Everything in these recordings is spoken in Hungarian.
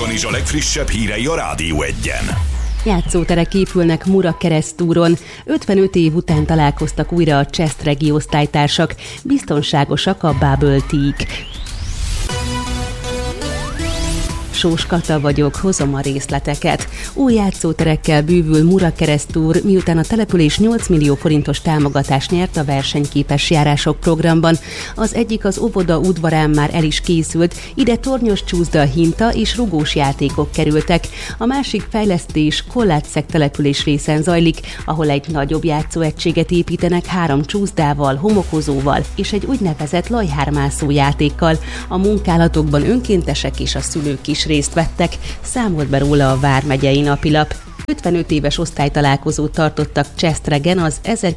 Kanizsa legfrissebb hírei a Rádió Egyen. Játszóterek épülnek Murakeresztúron. 55 év után találkoztak újra a Csesztregi osztálytársak. Biztonságosak a Bubble Tea-k. Sós Kata vagyok, hozom a részleteket. Új játszóterekkel bővül Murakeresztúr, miután a település 8 millió forintos támogatást nyert a versenyképes járások programban. Az egyik az óvoda udvarán már el is készült, ide tornyos csúszda, hinta és rugós játékok kerültek. A másik fejlesztés Kollátszeg település részen zajlik, ahol egy nagyobb játszóegységet építenek 3 csúszdával, homokozóval és egy úgynevezett lajhármászó játékkal. A munkálatokban önkéntesek és a szülők is részt vettek, számolt be róla a Vármegyei Napilap. 55 éves osztálytalálkozót tartottak Csesztregen az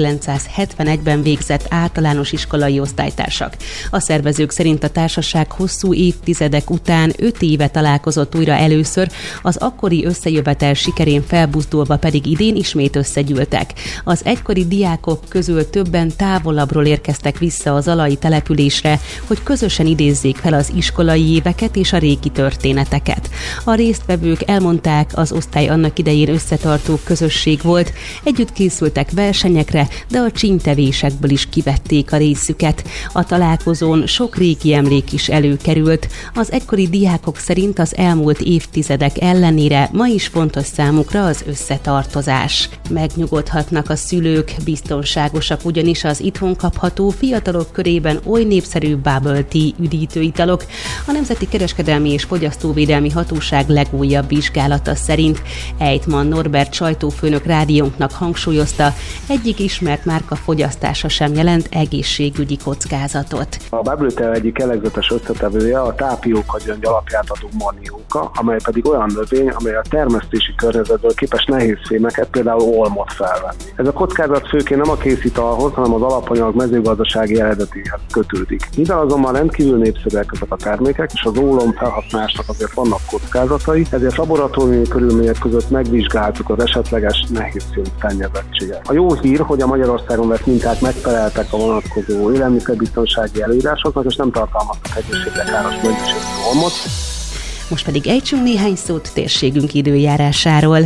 1971-ben végzett általános iskolai osztálytársak. A szervezők szerint a társaság hosszú évtizedek után 5 éve találkozott újra először, az akkori összejövetel sikerén felbuzdulva pedig idén ismét összegyűltek. Az egykori diákok közül többen távolabbról érkeztek vissza az alai településre, hogy közösen idézzék fel az iskolai éveket és a régi történeteket. A résztvevők elmondták, az osztály annak idején összetartó közösség volt, együtt készültek versenyekre, de a csínytevésekből is kivették a részüket. A találkozón sok régi emlék is előkerült. Az egykori diákok szerint az elmúlt évtizedek ellenére ma is fontos számukra az összetartozás. Megnyugodhatnak a szülők, biztonságosak ugyanis az itthon kapható, fiatalok körében oly népszerű Bubble Tea üdítőitalok. A Nemzeti Kereskedelmi és Fogyasztóvédelmi Hatóság legújabb vizsgálata szerint Ejtman Norbert sajtófőnök rádiónknak hangsúlyozta, egyik ismert márka fogyasztása sem jelent egészségügyi kockázatot. A Bubble Tea egyik jellegzetes összetevője a tápióka gyöngy alapját adó manióka, amely pedig olyan növény, amely a termesztési környezetből képes nehézfémeket, például olmot felvenni. Ez a kockázat főként nem a készítalhoz, hanem az alapanyag mezőgazdasági eredetéhez kötődik. Mivel azonban rendkívül népszerűek ezek a termékek, és az ólom felhasználásnak azért vannak kockázatai, ezért laboratóriumi körülmények között megvizsgáltuk az esetleges nehézfém szennyezettséget. A jó hír, hogy a Magyarországon vett minták megfeleltek a vonatkozó élelmiszerbiztonsági előírásoknak, és nem tartalmaztak egészségre káros mennyiségű olmot. Most pedig ejtsünk néhány szót térségünk időjárásáról.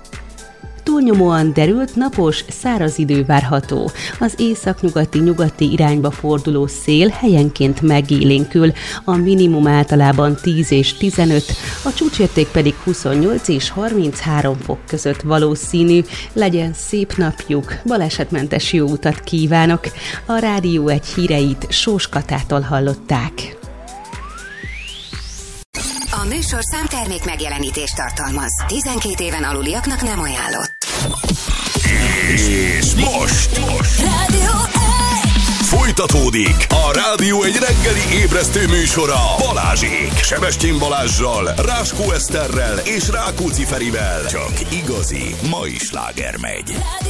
Túlnyomóan derült, napos, száraz idő várható. Az északnyugati irányba forduló szél helyenként megélénkül, a minimum általában 10 és 15, a csúcsérték pedig 28 és 33 fok között valószínű. Legyen szép napjuk, balesetmentes jó utat kívánok! A Rádió egy híreit Sós Katától hallották. A műsorszám termék megjelenítést tartalmaz. 12 éven aluliaknak nem ajánlott. És most Rádió folytatódik a Rádió egy reggeli ébresztő műsora Balázsék, Sebestyén Balázssal, Ráskó Eszterrel és Rákóczi Ferivel. Csak igazi mai sláger megy.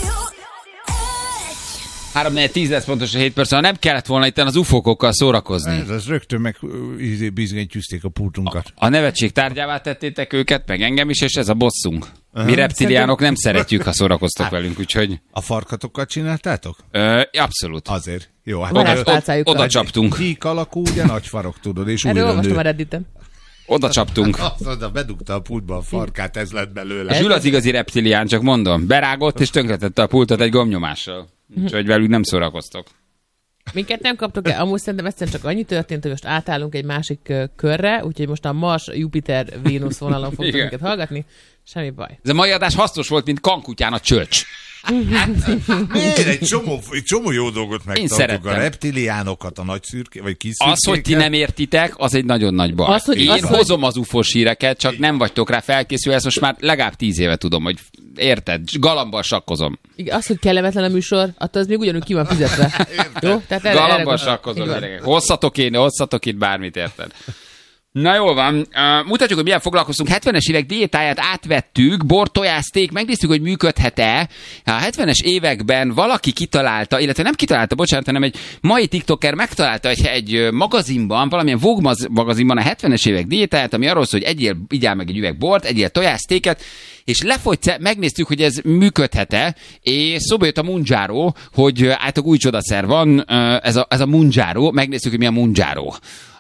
3-4-10 lesz pontosan 7 perc, nem kellett volna itt az ufókokkal szórakozni. Ez rögtön meg bizonyítjük a pultunkat. A nevetség tárgyává tettétek őket, meg engem is, és ez a bosszunk. Mi reptiliánok nem szeretjük, ha szórakoztok velünk, úgyhogy... A farkatokat csináltátok? Abszolút. Azért. Jó, hát oda csaptunk. Gyík alakú, ugye nagy farok, tudod, és újra olvastam a Redditen. Oda csaptunk. Oda bedugta a pultba a farkát, ez lett belőle. Zsül az igazi reptilián, csak mondom. Berágott és tönkretette a pultot egy gombnyomással. Úgyhogy velük nem szórakoztok. Minket nem kaptok el. Amúgy szerintem egyszerűen csak annyi történt, hogy most átállunk egy másik körre, úgyhogy most a Mars, Jupiter, Vénusz vonalon fogtok minket hallgatni. Semmi baj. Ez a mai adás hasznos volt, mint Kankutyán a csöcs. Egy csomó jó dolgot megtartunk. A reptiliánokat, a nagy szürke, vagy kis szürkéket. Az, hogy ti nem értitek, az egy nagyon nagy baj. Én hozom az ufós híreket, csak nem vagytok rá felkészülve, ezt most már legalább 10 éve tudom, hogy érted, galambal sakkozom. Az, hogy kellemetlen a műsor, attól az még ugyanúgy ki van fizetve. Jó? Galambal sakkozom. Hozzatok itt bármit, érted. Na jól van, mutatjuk, hogy milyen foglalkoztunk. 70-es évek diétáját átvettük, bor, tojás, steak, megnéztük, hogy működhet-e. A 70-es években valaki kitalálta, illetve nem kitalálta, bocsánat, hanem egy mai tiktoker megtalálta egy magazinban, valamilyen Vogue magazinban a 70-es évek diétáját, ami arról szól, hogy igyál meg egy üveg bort, egyél tojás, steaket, és megnéztük, hogy ez működhet-e, és szóba jött a Mounjaro, hogy általában új csodaszer van, ez a Mounjaro, megnéztük, hogy mi a Mounjaro.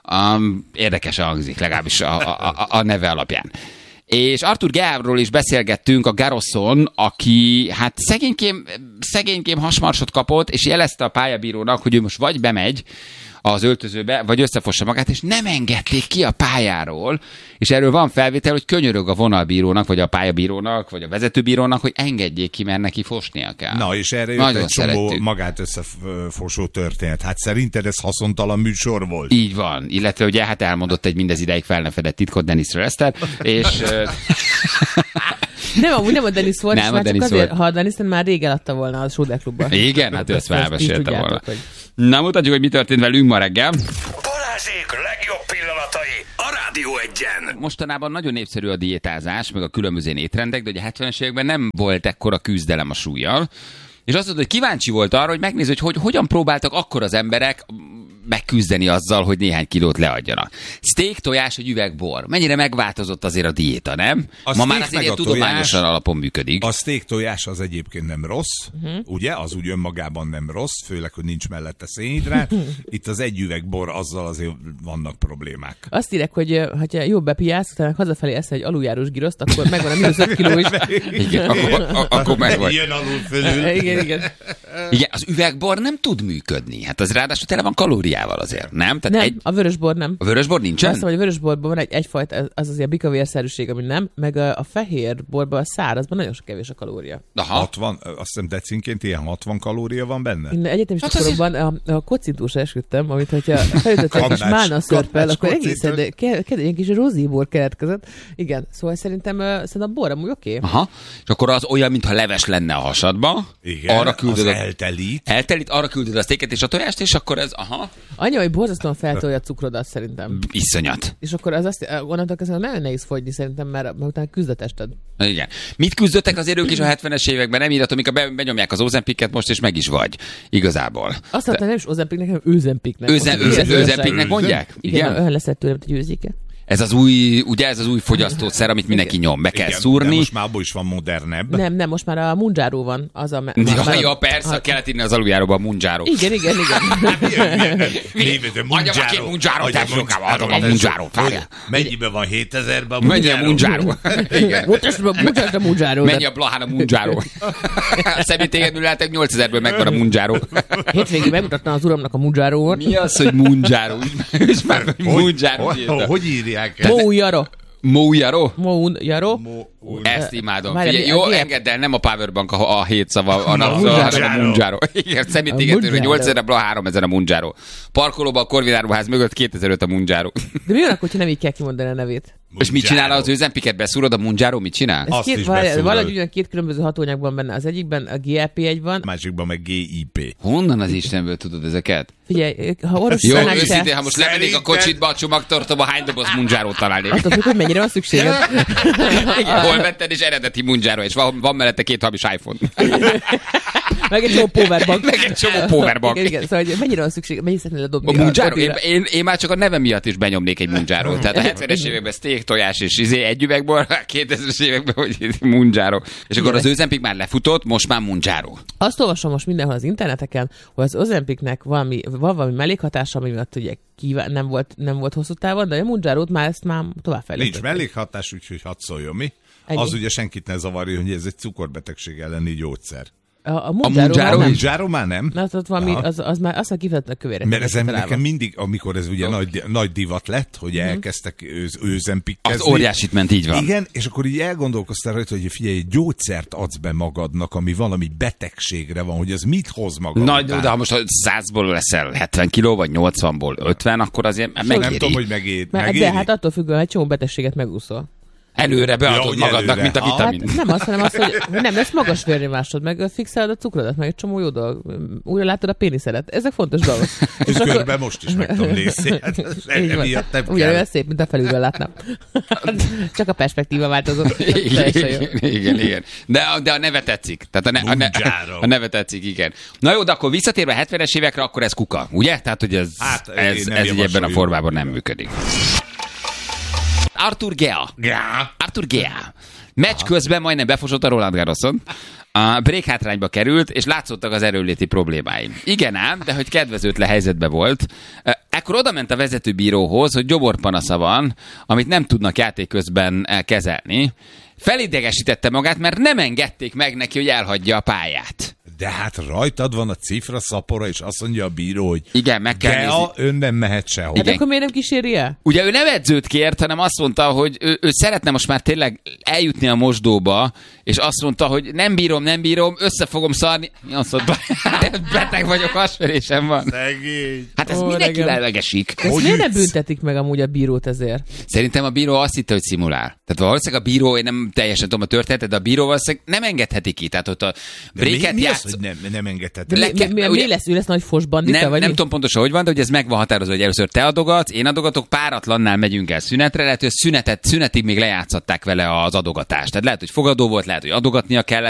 Érdekesen hangzik, legalábbis a neve alapján. És Arthur Geávról is beszélgettünk, a Garosson, aki hát szegénykém hasmarsot kapott, és jelezte a pályabírónak, hogy ő most vagy bemegy az öltözőbe, vagy összefossa magát, és nem engedték ki a pályáról, és erről van felvétel, hogy könyörög a vonalbírónak, vagy a pályabírónak, vagy a vezetőbírónak, hogy engedjék ki, mert neki fosnia kell. Na, és erre jött egy csomó magát összefosó történet. Hát szerinted ez haszontalan műsor volt? Így van, illetve ugye hát elmondott egy mindez ideig fel nem fedett titkot Dennisről Eszter, és... Amúgy nem a Dennis volt, nem, és már csak azért, ha a Dennis már rég eladta volna a Schroeder klubban. Igen, hát ő ezt már elmesélte volna. Hogy... Na, mutatjuk, hogy mi történt velünk ma reggel. Balázsék legjobb pillanatai a Rádió Egyen. Mostanában nagyon népszerű a diétázás, meg a különböző étrendek, de ugye a 70-es években nem volt ekkora küzdelem a súllyal. És azt mondta, hogy kíváncsi volt arra, hogy megnézd, hogy hogyan próbáltak akkor az emberek megküzdeni azzal, hogy néhány kilót leadjanak. Steak, tojás, egy üveg bor. Mennyire megváltozott azért a diéta, nem? Ma már azért ilyen tudományosan alapon működik. A steak tojás az egyébként nem rossz, ugye? Az úgy önmagában nem rossz, főleg, hogy nincs mellette szénhidrát. Itt az egy üveg bor, azzal azért vannak problémák. Azt írek, hogy ha jobb bepiálsz, utána hazafelé eszel egy aluljárós giroszt, akkor megvan a mínusz 5 kiló is. Igen, akkor megvan. Jön alul fölül. Igen. Igen, az üvegbor nem tud működni. Hát az ráadásul tele van kalóriával azért, nem? Tehát nem, a vörösbor nem. A vörösbor nincsen? Azt mondom, hogy a vörösborban van egyfajta, az azért a bikavérszerűség, ami nem, meg a fehér borban, a szárazban nagyon sok kevés a kalória. Aha. 60, azt hiszem decinként ilyen 60 kalória van benne? Én egyetemista koromban a kocintúsra esküdtem, amit hogyha felütöttem egy kis málna szörppel, akkor egészen, de ilyen kis rozíbor keletkezett. Igen, szóval szerintem a bor amúgy oké. Aha, és akkor az olyan, mintha leves lenne a hasadba. Igen, arra küldöd az eltelít. Eltelít, arra küldöd a sztéket és a tojást, és akkor ez, aha. Anya, hogy borzasztóan feltolja a cukrodat szerintem. Iszonyat. És akkor az azt, onnantól kezdve nagyon nehéz fogyni szerintem, mert utána küzd a tested. Igen. Mit küzdöttek azért ők is a 70-es években? Nem írhatom, amikor benyomják az Ozempicet most, és meg is vagy. Igazából. Azt mondta, nem is Ozempicnek, hanem Őzempicnek. Őzempicnek mondják? Igen, olyan lesz tőlem, hogy győzik-e. Ez az új, ugye ez az új fogyasztószer, amit mindenki nyom, be kell szúrni. De most már abból is van modernebb. Nem, most már a Munjaro van. Az a ja, persze, kellett írni az aluljáróba a Munjaro. Igen. Adjam a két Munjaro, adom a Munjaro. Mennyiben van 7000-ben a Mennyi a Munjaro? Mutasd a Munjaro. Mennyi a Blahán a Munjaro? A személytégedből lehetek 8000-ből megvan a Munjaro. Hétvégén megmutattam az uramnak a Munjarót. Mi az, hogy Munjaro? Munjaro. Hogy írják? Moujaro? Ezt imádom. Figyelj, jó, engedd el, nem a Powerbank a 7 szava, hanem a Munjaro. Igen, személytégetőről 8000-re, 3000 a Munjaro. Parkolóban a Korvináruház mögött 2005 a Munjaro. De mi olyan, hogyha nem így kell kimondani a nevét? És mit csinál az Özempiket? Beszúrod a Munjaro, mit csinál? Valahogy ugyan két különböző hatóanyagban benne. Az egyikben a GLP-1 van. A másikban meg GIP. Honnan az Istenből tudod ezeket? Figyelj, ha orvosi jó, őszintén, ha most lemennék a kocsitba, a csomagtartóba, hány doboz Munjárót találnék? Attól függ, hogy mennyire van szükséged. Hol vetted, és eredeti Munjaro, és van mellette 2 hamis iPhone. Meg egy csomó powerbank. Igen, szóval hogy mennyire van szükség, mennyire szeretnél ledobni a Munjaro? Én már csak a neve miatt is benyomnék egy Munjárót. Tehát a 70-es években steak, tojás és egy üvegbor, 2000-es években, hogy Munjaro. És akkor az Ozempic már lefutott, most már Munjaro. Azt olvasom most mindenhol az interneteken, hogy az Ozempicnek van valami mellékhatása, ami miatt ugye nem volt hosszú távon, de a Munjarót már továbbfejlesztették. Nincs mellékhatás, úgyhogy hadd szóljon mi. Az ugye senkit ne zavarja, hogy ez egy cukorbetegség elleni gyógyszer. A Munjaro már nem. Na, ott valami, az már azt kifejezetten a kövérek. Mert ez nekem mindig, amikor ez ugye nagy divat lett, hogy elkezdtek Özempickezni. Az óriásit ment, így van. Igen, és akkor így elgondolkoztál rajta, hogy figyelj, egy gyógyszert adsz be magadnak, ami valami betegségre van, hogy az mit hoz magad. Na, de ha most 100-ból leszel 70 kiló, vagy 80-ból 50, akkor azért megéri. Nem tudom, hogy megéri. De hát attól függően, hogy csomó betegséget megúszol. Előre beadod magadnak, mint a vitamin. Hát nem azt, hanem azt, hogy nem lesz magas vérnyomásod, meg fixálod a cukrodat, meg egy csomó jó dolog. Újra látod a péniszedet. Ezek fontos dolgok. És körben most is meg tudom nézni. Ugyanolyan szép, mint a felülről látnám. Csak a perspektíva változott. Igen. De a neve tetszik. Tehát a neve tetszik, igen. Na jó, de akkor visszatérve a 70-es évekre, akkor ez kuka, ugye? Tehát, hogy ez így ebben a formában nem működik. Arthur Gea. Meccs közben majdnem befosott a Roland Garroson. A break hátrányba került, és látszottak az erőléti problémái. Igen ám, de hogy kedvezőtlen helyzetben volt. Ekkor oda ment a vezetőbíróhoz, hogy gyoborpanasza van, amit nem tudnak játék közben kezelni. Felidegesítette magát, mert nem engedték meg neki, hogy elhagyja a pályát. De hát rajtad van a cifra szapora, és azt mondja a bíró, hogy igen, meg kell nézni. Ön nem mehet sehol. Hát akkor miért nem kíséri el? Ugye ő nem edzőt kért, hanem azt mondta, hogy ő szeretne most már tényleg eljutni a mosdóba, és azt mondta, hogy nem bírom, össze fogom szarni. Azt mondta, beteg vagyok, hasverésem van. Szegény. Hát ez mindenki legesik. Ezt miért nem büntetik meg amúgy a bírót ezért? Szerintem a bíró azt hitte, hogy szimulál. Tehát valószínűleg a bíró, én nem teljesen tudom a történetet, de a bíró valószínűleg nem engedheti ki. Tehát ott a bréket játsz. Hogy nem engedheti? Mi lesz? Ő lesz nagy fos bandita? Nem tudom pontosan, hogy van, de hogy ez meg van határozva, hogy először te adogatsz, én adogatok, páratlannál megyünk el szünetre, lehet, hogy a szünetig még lejátszották vele az adogatást. Tehát lehet, hogy fogadó volt, lehet, hogy adogatnia kell.